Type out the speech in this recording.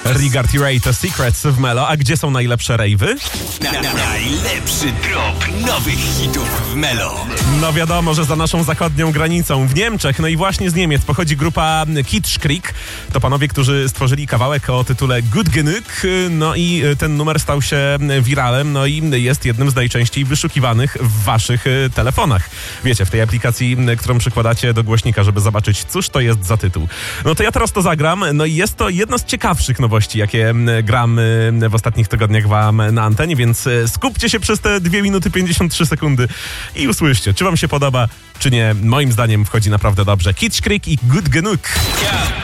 Rigard i Ray to Secrets w Melo. A gdzie są najlepsze rejwy? Najlepszy drop nowych hitów w Melo. No wiadomo, że za naszą zachodnią granicą w Niemczech. No i właśnie z Niemiec pochodzi grupa Kitschkrieg. To panowie, którzy stworzyli kawałek o tytule Gut Genug. No i ten numer stał się wiralem. No i jest jednym z najczęściej wyszukiwanych w waszych telefonach. Wiecie, w tej aplikacji, którą przykładacie do głośnika, żeby zobaczyć, cóż to jest za tytuł. No to ja teraz to zagram. No i jest to jedna z ciekawszych nowości, jakie gram w ostatnich tygodniach wam na antenie, więc skupcie się przez te 2 minuty 53 sekundy i usłyszcie, czy wam się podoba, czy nie. Moim zdaniem wchodzi naprawdę dobrze. Kitschkrieg i Gut Genug.